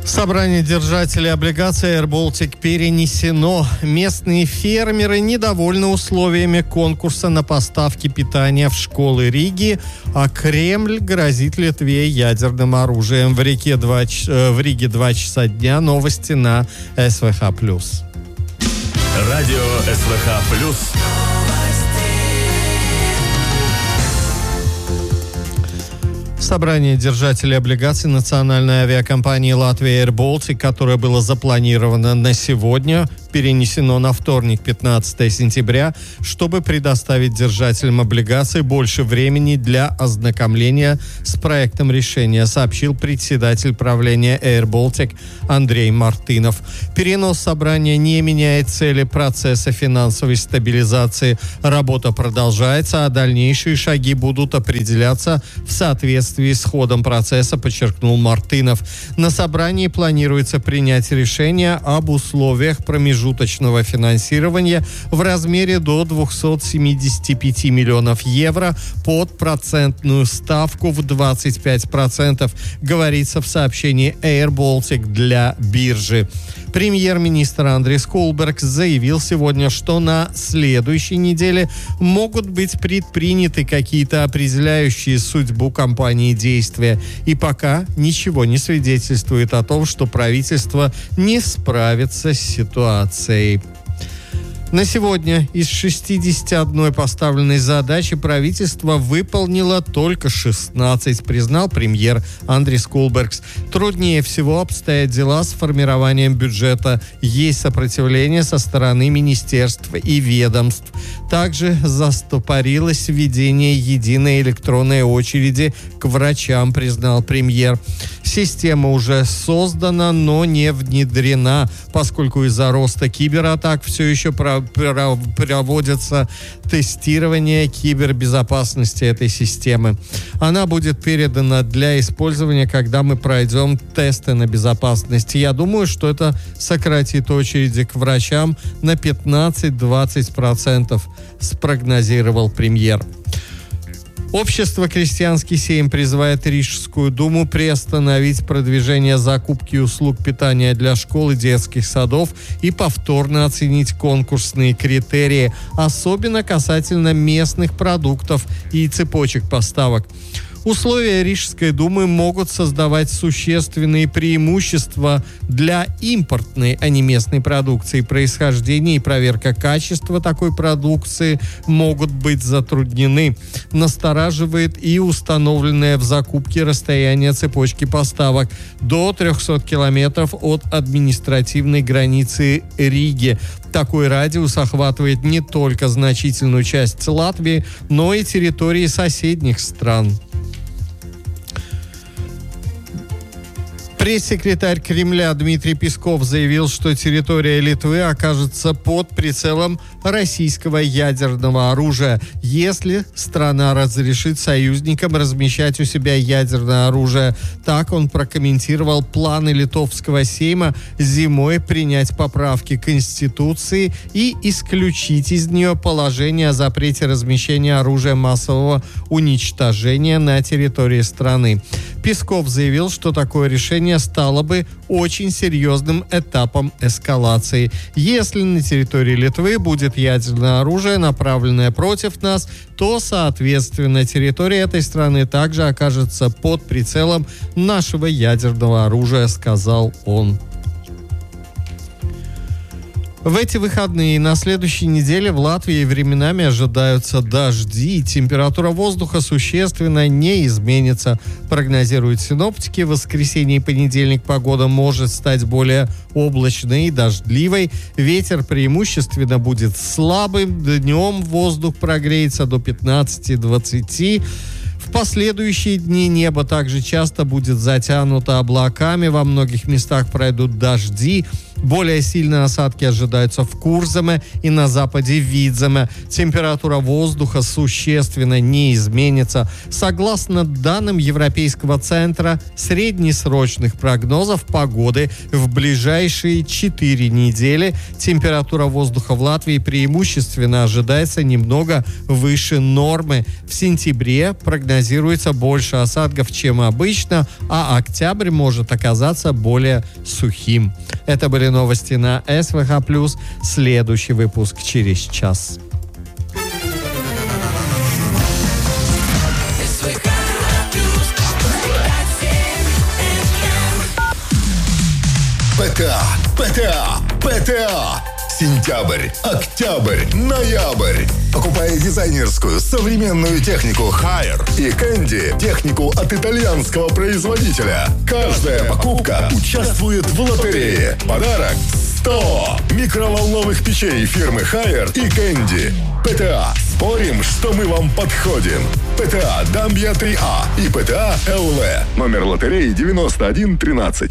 Собрание держателей облигаций Air Baltic перенесено. Местные фермеры недовольны условиями конкурса на поставки питания в школы Риги, а Кремль грозит Литве ядерным оружием. В Риге 2 часа дня. Новости на СВХ+. Радио СВХ+. Собрание держателей облигаций национальной авиакомпании Латвия Air Baltic, которое было запланировано на сегодня, перенесено на вторник, 15 сентября, чтобы предоставить держателям облигаций больше времени для ознакомления с проектом решения, сообщил председатель правления Air Baltic Андрей Мартынов. Перенос собрания не меняет цели процесса финансовой стабилизации. Работа продолжается, а дальнейшие шаги будут определяться в соответствии с ходом процесса, подчеркнул Мартынов. На собрании планируется принять решение об условиях промежуточного финансирования в размере до 275 миллионов евро под процентную ставку в 25%, говорится в сообщении Air Baltic для биржи. Премьер-министр Андрис Кулбергс заявил сегодня, что на следующей неделе могут быть предприняты какие-то определяющие судьбу компании действия. И пока ничего не свидетельствует о том, что правительство не справится с ситуацией. На сегодня из 61 поставленной задачи правительство выполнило только 16, признал премьер Андрис Кулбергс. Труднее всего обстоят дела с формированием бюджета. Есть сопротивление со стороны министерств и ведомств. Также застопорилось введение единой электронной очереди к врачам, признал премьер. Система уже создана, но не внедрена, поскольку из-за роста кибератак все еще проводится тестирование кибербезопасности этой системы. Она будет передана для использования, когда мы пройдем тесты на безопасность. Я думаю, что это сократит очереди к врачам на 15-20%, спрогнозировал премьер. Общество «Крестьянский Сейм» призывает Рижскую думу приостановить продвижение закупки услуг питания для школ и детских садов и повторно оценить конкурсные критерии, особенно касательно местных продуктов и цепочек поставок. Условия Рижской думы могут создавать существенные преимущества для импортной, а не местной продукции. Происхождение и проверка качества такой продукции могут быть затруднены. Настораживает и установленное в закупке расстояние цепочки поставок до 300 километров от административной границы Риги. Такой радиус охватывает не только значительную часть Латвии, но и территории соседних стран. Пресс-секретарь Кремля Дмитрий Песков заявил, что территория Литвы окажется под прицелом российского ядерного оружия, если страна разрешит союзникам размещать у себя ядерное оружие. Так он прокомментировал планы Литовского Сейма зимой принять поправки к Конституции и исключить из нее положение о запрете размещения оружия массового уничтожения на территории страны. Песков заявил, что такое решение стало бы очень серьезным этапом эскалации. Если на территории Литвы будет ядерное оружие, направленное против нас, то, соответственно, территория этой страны также окажется под прицелом нашего ядерного оружия, сказал он. В эти выходные и на следующей неделе в Латвии временами ожидаются дожди. Температура воздуха существенно не изменится, прогнозируют синоптики. В воскресенье и понедельник погода может стать более облачной и дождливой. Ветер преимущественно будет слабым. Днем воздух прогреется до 15-20. В последующие дни небо также часто будет затянуто облаками. Во многих местах пройдут дожди. Более сильные осадки ожидаются в Курзаме и на западе Видземе. Температура воздуха существенно не изменится. Согласно данным Европейского центра среднесрочных прогнозов погоды, в ближайшие 4 недели температура воздуха в Латвии преимущественно ожидается немного выше нормы. В сентябре прогнозируется больше осадков, чем обычно, а октябрь может оказаться более сухим. Это были новости на СВХ+. Следующий выпуск через час. ПТА. Сентябрь, октябрь, ноябрь. Покупая дизайнерскую современную технику Haier и Kandi, технику от итальянского производителя, каждая покупка участвует в лотерее. Подарок 100 микроволновых печей фирмы Haier и Kandi. ПТА. Спорим, что мы вам подходим. ПТА Дамбья 3А и ПТА ЛВ. Номер лотереи 9113.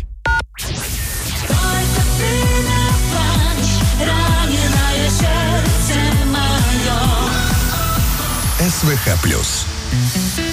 СВХ+.